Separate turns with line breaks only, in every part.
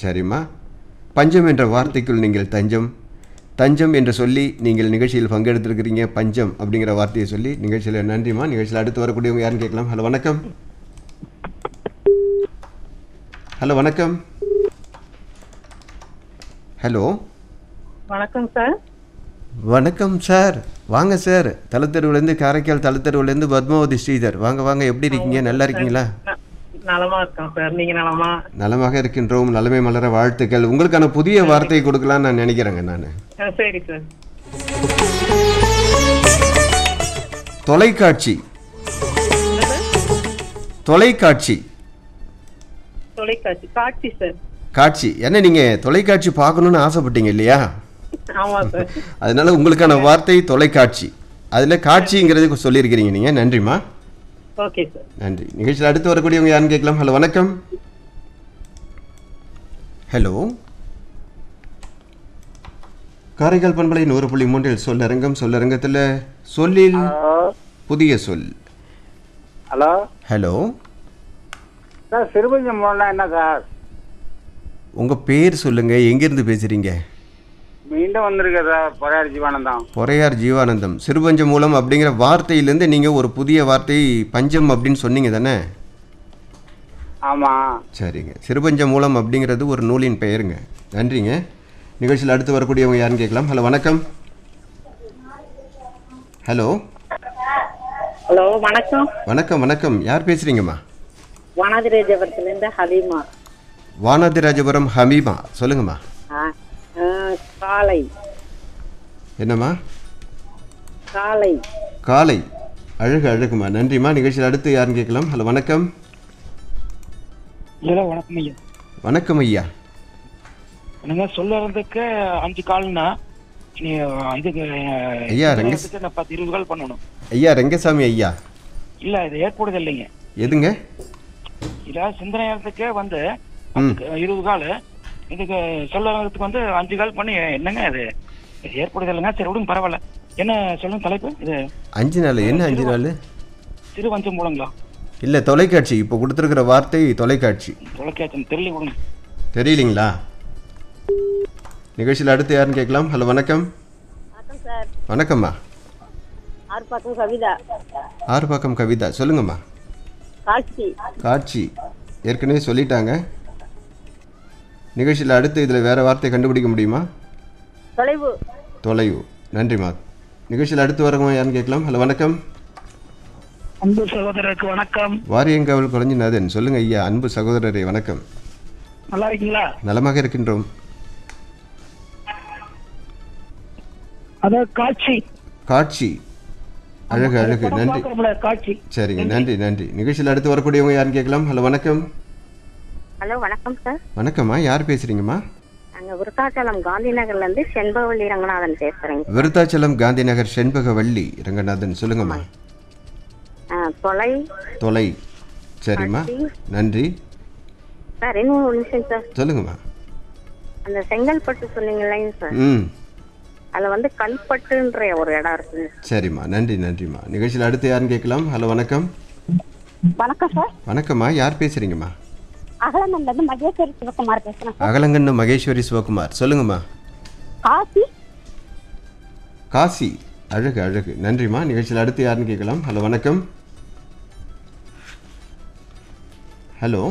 சரிம்மா. பஞ்சம் என்ற வார்த்தைக்குள் நீங்கள் தஞ்சம் தஞ்சம் என்று சொல்லி நீங்கள் நிகழ்ச்சியில் பங்கெடுத்திருக்கிறீங்க. பஞ்சம் அப்படிங்கிற வார்த்தையை சொல்லி நிகழ்ச்சியில் நன்றிம்மா. நிகழ்ச்சியில் அடுத்து வரக்கூடியவங்க யாருன்னு கேட்கலாம். ஹலோ வணக்கம். ஹலோ வணக்கம். ஹலோ
வணக்கம் சார்.
வணக்கம் சார். வாங்க சார். தலத்தெருவுலேருந்து காரைக்கால் தலத்தெருவுலேருந்து பத்மாவதி ஸ்ரீதர். வாங்க வாங்க. எப்படி இருக்கீங்க? நல்லா இருக்கீங்களா?
நலமா இருக்கேன் சார். நீங்க நலமா?
நலமாக இருக்கின்றோம். நலமே மலர வாழ்த்துக்கள். உங்களுக்கான புதிய வார்த்தையை கொடுக்கலான்னு நான் நினைக்கிறேங்க. நான்
சரி சார்.
தொலைக்காட்சி. தொலைக்காட்சி.
தொலைக்காட்சி. காட்சி சார்.
காட்சி. என்ன நீங்க தொலைக்காட்சி பார்க்கணும்னு ஆசைப்பட்டீங்க இல்லையா?
ஆமா சார்.
அதனால உங்களுக்கான வார்த்தை தொலைக்காட்சி. அதுல காட்சிங்கிறது சொல்லியிருக்கிறீங்க நீங்க. நன்றிம்மா.
Okay sir.
நன்றி. நிகழ்ச்சியில் அடுத்து வரக்கூடியவங்க யாருன்னு கேட்கலாம். ஹலோ வணக்கம். ஹலோ. காரைக்கால் பண்பலை 100.3 சொல்லரங்கம். சொல்லரங்கத்தில் சொல்லில் புதிய சொல்.
ஹலோ.
ஹலோ
சார், சிறுபஞ்சம் மூலம்னா என்ன சார்?
உங்க பேர் சொல்லுங்க. எங்கிருந்து பேசுறீங்க?
மீண்டும் வந்திருக்க சார். பொறையார் ஜீவானந்தம்.
பொறையார் ஜீவானந்தம். சிறுபஞ்ச மூலம் அப்படிங்கிற வார்த்தையிலேருந்து நீங்கள் ஒரு புதிய வார்த்தை பஞ்சம் அப்படின்னு சொன்னீங்க தானே?
ஆமாம்.
சரிங்க. சிறுபஞ்ச மூலம் அப்படிங்கிறது ஒரு நூலின் பெயருங்க. நன்றிங்க. நிகழ்ச்சியில் அடுத்து வரக்கூடியவங்க யாருன்னு கேட்கலாம். ஹலோ வணக்கம். ஹலோ.
ஹலோ வணக்கம்.
வணக்கம் வணக்கம். யார் பேசுறீங்கம்மா?
வானதிராஜபுரத்துலேருந்து ஹலீமா.
வானதிராஜபுரம் ஹமீமா. சொல்லுங்கம்மா.
காலை.
என்னம்மா?
காலை.
காலை. அழகு அழகுமா. நன்றிம்மா. நிகழ்ச்சியில் அடுத்து யாருன்னு கேட்கலாம். ஹலோ வணக்கம்.
ஹலோ வணக்கம் ஐயா.
வணக்கம் ஐயா.
என்னங்க சொல்லுறதுக்கு 5 கால்னா இதுக்கு
ஐயா
நான் 10-20 கால் பண்ணணும்.
ஐயா ரெங்கசாமி ஐயா.
இல்ல இது ஏற்படுது இல்லைங்க.
எதுங்க?
இல்ல சிந்தனையத்துக்கே 20 கால், இதுக்கு சொல்லுறதுக்கு 5 கால் பண்ணி என்னங்க இது ஏற்படுது இல்லைங்க. சரி விடுங்க பரவாயில்ல. என்ன சொல்லுங்க தலைப்பு? இது
5 நாள். என்ன 5 நாள்?
சிறுவஞ்சம் மூலங்களா?
இல்லை தொலைக்காட்சி. இப்போ கொடுத்துருக்கிற வார்த்தை தொலைக்காட்சி.
தொலைக்காட்சி தெரியல விடுங்க.
தெரியலீங்களா? நிகழ்ச்சியில் அடுத்து யாருன்னு கேட்கலாம். ஹலோ வணக்கம்.
வணக்கம் சார்.
வணக்கம்மா.
ஆர்ப்பாக்கம் கவிதா.
ஆறுபாக்கம் கவிதா. சொல்லுங்கம்மா.
காட்சி.
காட்சி ஏற்கனவே சொல்லிட்டாங்க. நிகழ்ச்சியில் அடுத்து இதில் வேறு வார்த்தை கண்டுபிடிக்க முடியுமா?
தொலைவு.
தொலைவு. நன்றிம்மா. நிகழ்ச்சியில் அடுத்து வரவங்க யாருன்னு கேட்கலாம். ஹலோ வணக்கம்.
அன்பு சகோதரருக்கு வணக்கம்.
வாரியங்காவல் குழஞ்சிநாதன். சொல்லுங்க ஐயா. அன்பு சகோதரரே வணக்கம்.
நல்லா இருக்கீங்களா?
நலமாக இருக்கின்றோம்.
அதாவது காட்சி.
காட்சி. அழகு அழகு. நன்றி.
காட்சி.
சரிங்க. நன்றி நன்றி. நிகழ்ச்சியில் அடுத்து வரக்கூடியவங்க யாருன்னு கேட்கலாம். ஹலோ வணக்கம்.
ஹலோ வணக்கம் சார்.
வணக்கம்மா. யார் பேசுறீங்கம்மா?
நாங்கள் விருத்தாச்சலம் காந்தி நகர்லேருந்து செண்பகவல்லி ரங்கநாதன் பேசுகிறேங்க.
விருத்தாச்சலம் காந்தி நகர் செண்பகவல்லி ரங்கநாதன். சொல்லுங்கம்மா.
தொலை.
தொலை. சரிம்மா. நன்றி.
சார் இன்னும் ஒரு நிமிஷம் சார்.
சொல்லுங்கம்மா.
அந்த செங்கல்பட்டு சொன்னீங்க இல்லைங்க சார்,
ம்
அதில் கல்பட்டுன்ற ஒரு இடம் இருக்குங்க.
சரிம்மா. நன்றி நன்றிம்மா. நிகழ்ச்சியில் அடுத்து யாருன்னு கேட்கலாம். ஹலோ வணக்கம்.
வணக்கம் சார்.
வணக்கம்மா. யார் பேசுறீங்கம்மா?
அகலமன்லேருந்து மகேஸ்வரி சிவகுமார் பேசுகிறேன் சார்.
அகலங்கன்னு மகேஸ்வரி சிவகுமார். சொல்லுங்கம்மா.
காசி.
காசி. அழகு அழகு. நன்றிம்மா. நிகழ்ச்சியில் அடுத்து யாருன்னு கேட்கலாம். ஹலோ வணக்கம். ஹலோ.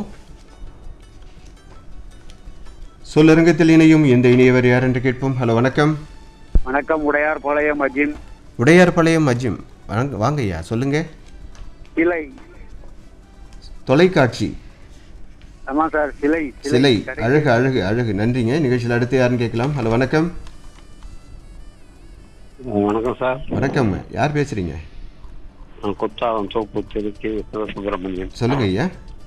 சொல்லரங்கத்தில் இணையும் இந்த இணையவர் யார் என்று கேட்போம். ஹலோ வணக்கம்.
வணக்கம். உடையார் பாளையம் அஜிம்.
உடையார்பாளையம் அஜிம். வாங்க ஐயா. சொல்லுங்க.
சிலை.
தொலைக்காட்சி.
ஆமாம் சார். சிலை.
சிலை. அழகு அழகு அழகு. நன்றிங்க. நிகழ்ச்சியில் அடுத்து யாருன்னு கேட்கலாம். ஹலோ வணக்கம்.
வணக்கம் சார்.
வணக்கம். யார் பேசுறீங்க?
நான் குற்றாலம் சோப்பு தெருக்கு சுப்பிரமணியன்.
சொல்லுங்க ஐயா.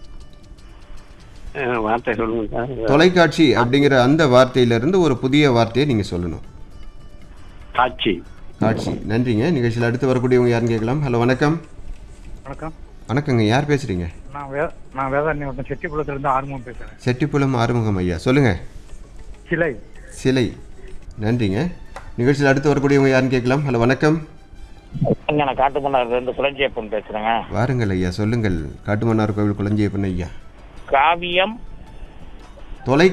வார்த்தை சொல்லுங்க சார்.
தொலைக்காட்சி அப்படிங்கிற அந்த வார்த்தையிலிருந்து ஒரு புதிய வார்த்தையை நீங்க சொல்லணும்.
காட்சி.
காட்சி. நன்றிங்க. நிகழ்ச்சியில் அடுத்து வரக்கூடியவங்க யாருன்னு கேட்கலாம். ஹலோ வணக்கம்.
வணக்கம்.
வணக்கங்க. யார் பேசுறீங்க?
நான் வேதாரண்யம் வட்டம் செட்டிக்குளத்திலிருந்து ஆறுமுகம் பேசுகிறேன்.
செட்டிப்புலம் ஆறுமுகம் ஐயா. சொல்லுங்க.
சிலை.
சிலை. நன்றிங்க. நிகழ்ச்சியில் அடுத்து வரக்கூடியவங்க யாருன்னு கேட்கலாம். ஹலோ வணக்கம்.
நான் காட்டுமன்னார்லேருந்து குளஞ்சியப்பன் பேசுகிறேங்க.
வாருங்கள் ஐயா. சொல்லுங்கள். காட்டுமன்னார் கோவில் குளஞ்சியப்பன் ஐயா.
காவியம்.
தொலை